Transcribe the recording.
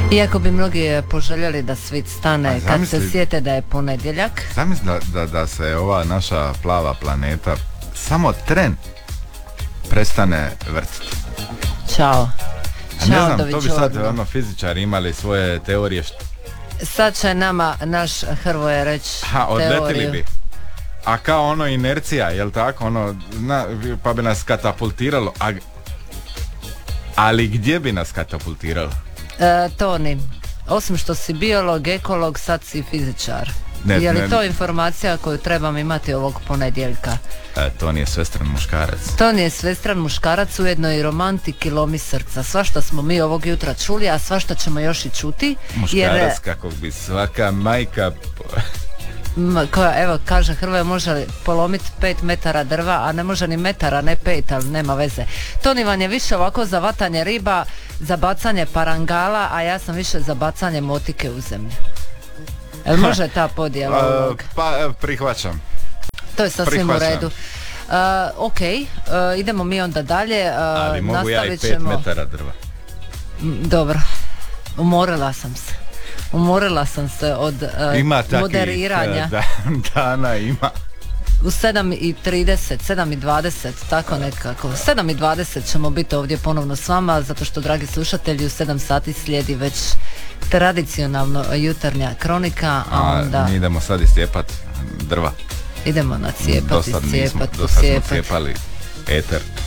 Iako bi mnogi poželjeli da svit stane kad se sjete da je ponedjeljak. Zamisli da se ova naša plava planeta samo tren prestane vrtiti. Ćao. Ne znam, to bi sad fizičari imali svoje teorije. Sad će nama naš Hrvoje reći teoriju. Odletili bi. A kao ono inercija, jel tako? Pa bi nas katapultiralo. Ali gdje bi nas katapultiralo? Toni, osim što si biolog, ekolog, sad si fizičar. Je li to informacija koju trebam imati ovog ponedjeljka? Toni je svestran muškarac. Toni je svestran muškarac, ujedno i romantik i lomi srca. Svašta smo mi ovog jutra čuli, a svašta ćemo još i čuti. Muškarac kako bi svaka majka... Evo, kaže Hrvoje, može polomiti 5 metara drva, a ne može ni metara, ne 5, ali nema veze. Toni vam je više ovako za vatanje riba, za bacanje parangala, a ja sam više za bacanje motike u zemlju. Jel može ta podjela ovog? Pa prihvaćam. To je sasvim u redu. Ok, idemo mi onda dalje. Ali mogu ja i 5 metara drva. Dobro, umorila sam se od moderiranja. Dana ima. U 7:30, 7:20, tako nekako. 7:20 ćemo biti ovdje ponovno s vama, zato što, dragi slušatelji, u 7 sati slijedi već tradicionalno jutarnja kronika, a onda... Mi idemo sad iscijepat drva. Idemo nacijepati, Do sad smo cijepali eter.